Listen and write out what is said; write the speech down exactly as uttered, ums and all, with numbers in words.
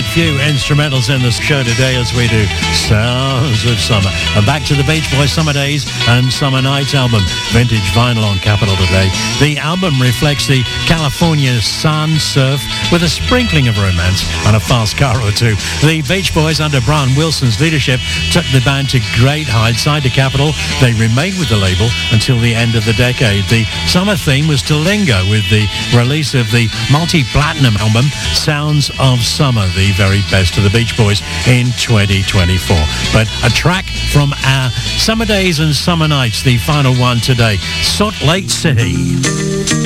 good few instrumentals in the show today as we do Sounds of Summer. And back to the Beach Boys Summer Days and Summer Nights album, vintage vinyl on Capitol today. The album reflects the California sun, surf, with a sprinkling of romance and a fast car or two. The Beach Boys, under Brian Wilson's leadership, took the band to great heights. Signed to Capitol, they remained with the label until the end of the decade. The summer theme was to linger with the release of the multi-platinum album Sounds of Summer, the very best of the Beach Boys in twenty twenty-four. But a track from our Summer Days and Summer Nights, the final one today, Salt Lake City.